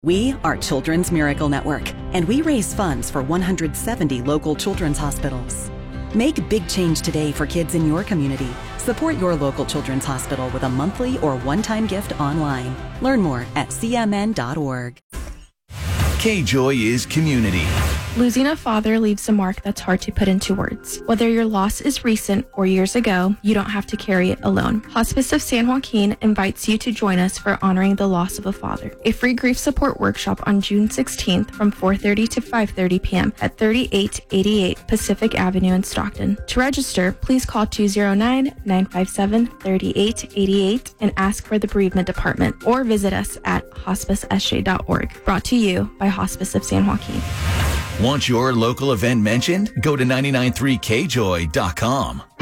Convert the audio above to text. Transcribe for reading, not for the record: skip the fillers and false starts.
We are Children's Miracle Network, and we raise funds for 170 local children's hospitals. Make big change today for kids in your community. Support your local children's hospital with a monthly or one-time gift online. Learn more at cmn.org. K-Joy is community. Losing a father leaves a mark that's hard to put into words. Whether your loss is recent or years ago, you don't have to carry it alone. Hospice of San Joaquin invites you to join us for honoring the loss of a father. A free grief support workshop on June 16th from 4:30 to 5:30 p.m. at 3888 Pacific Avenue in Stockton. To register, please call 209-957-3888 and ask for the bereavement department, or visit us at hospicesj.org. Brought to you by Hospice of San Joaquin. Want your local event mentioned? Go to 993kjoy.com.